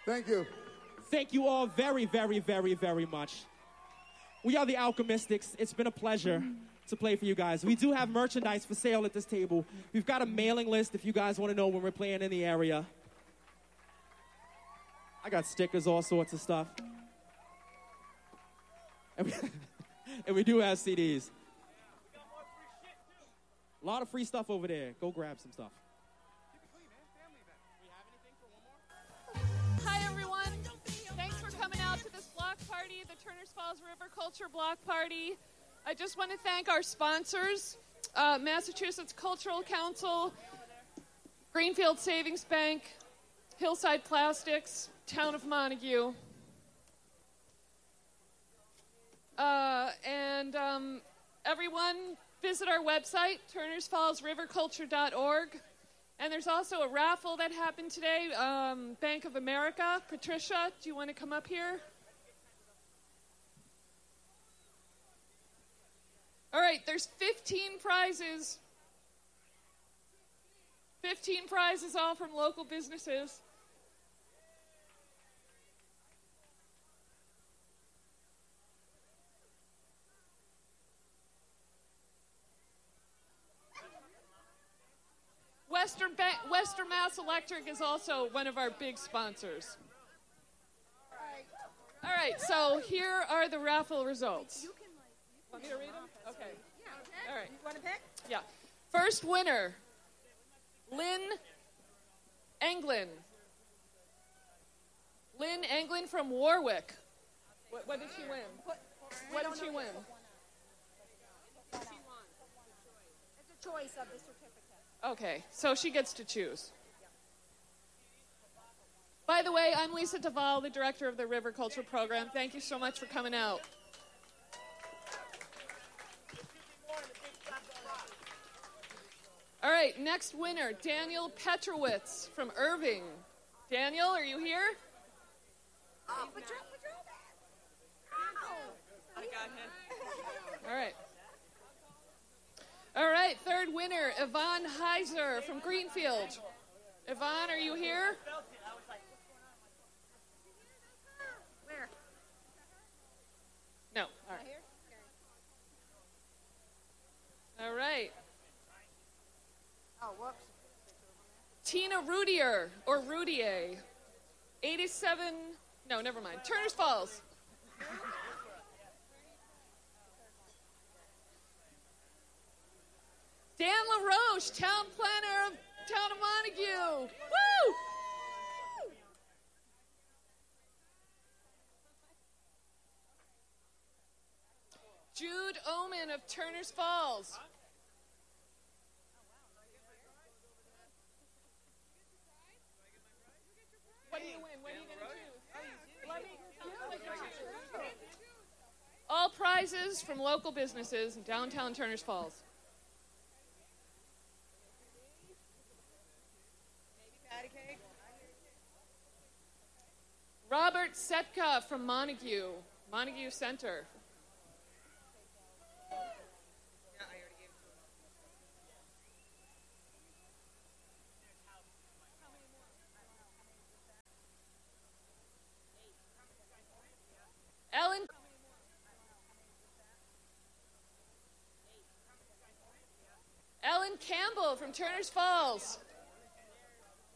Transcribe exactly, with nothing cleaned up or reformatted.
Thank you. Thank you all very, very, very, very much. We are the Alchemistics. It's been a pleasure to play for you guys. We do have merchandise for sale at this table. We've got a mailing list if you guys want to know when we're playing in the area. I got stickers, all sorts of stuff. And we, and we do have C Ds. A lot of free stuff over there. Go grab some stuff. Hi, everyone. Thanks for coming out to this block party, the Turners Falls River Culture Block Party. I just want to thank our sponsors, uh, Massachusetts Cultural Council, Greenfield Savings Bank, Hillside Plastics, Town of Montague. Uh, and um, everyone, visit our website, turners falls river culture dot org. And there's also a raffle that happened today. Um, Bank of America. Patricia, do you want to come up here? All right, there's fifteen prizes. fifteen prizes, all from local businesses. Western, ba- Western Mass Electric is also one of our big sponsors. All right, so here are the raffle results. Want me to read them? Okay. All right. You want to pick? Yeah. First winner, Lynn Englund. Lynn Englund from Warwick. What, what did she win? What did she win? It's a choice of the certificate. Okay, so she gets to choose. By the way, I'm Lisa Duvall, the director of the River Culture Program. Thank you so much for coming out. All right, next winner, Daniel Petrowitz from Irving. Daniel, are you here? Oh, Patrol, Patrol, oh. I got him. All right. All right, third winner, Yvonne Heiser from Greenfield. Yvonne, are you here? Where? No. All right. All right. Oh, whoops. Tina Rudier, or Rudier. eighty-seven, no, never mind. Turners Falls. Dan LaRoche, town planner of Town of Montague. Woo! Jude Oman of Turners Falls. What do you win? What are you going to choose? Let me, all prizes from local businesses in downtown Turners Falls. Patty cake. Robert Setka from Montague, Montague Center. Ellen Ellen Campbell from Turners Falls.